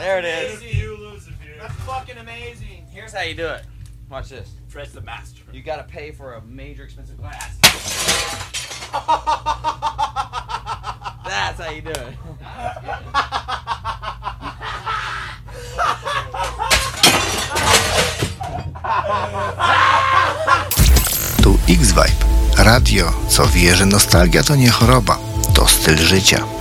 There it is. That's fucking amazing. Here's how you do it. Watch this. Fred's the master. You gotta pay for a major expensive glass. That's how you do it. Tu X-Vibe. Radio, co wie, że nostalgia to nie choroba, to styl życia.